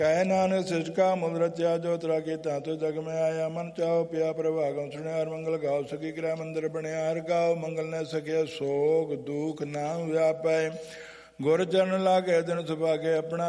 ਕਹਿ ਨਾਨਕ ਸਿਜਕਾ ਮੁਲ ਰਚਿਆ ਜੋ ਤਰਾ ਕੀਤਾ ਤੋ ਜਗ ਮੈਂ ਆਇਆ। ਮਨ ਚਾਹੋ ਪਿਆ ਪ੍ਰਭਾਗਮ ਸੁਣਿਆ। ਹਰ ਮੰਗਲ ਗਾਓ ਸਕੀ ਗ੍ਰਹਿ ਮੰਦਰ ਬਣਿਆ। ਹਰ ਗਾਓ ਮੰਗਲ ਨੇ ਸਕਿਆ ਸੋਗ ਦੁਖ ਨਾਮ ਵਿਆਪੈ। ਗੁਰ ਚਰਨ ਲਾਗੇ ਦਿਨ ਸੁਭਾਗੇ ਆਪਣਾ